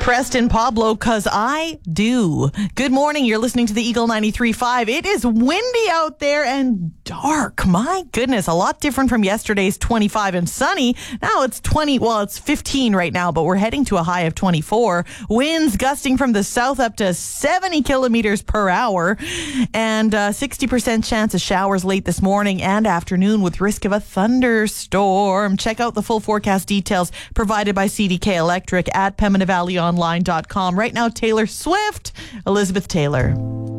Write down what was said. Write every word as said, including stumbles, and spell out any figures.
Preston Pablo, cause I do. Good morning. You're listening to the Eagle ninety-three point five. It is windy out there and dark. My goodness, a lot different from yesterday's twenty-five and sunny. Now it's twenty, well, it's fifteen right now, but we're heading to a high of twenty-four. Winds gusting from the south up to seventy kilometers per hour, and uh, sixty percent chance of showers late this morning and afternoon with risk of a thunderstorm. Check out the full forecast details provided by C D K Electric at Pembina Valley Online dot com. Right now, Taylor Swift, Elizabeth Taylor.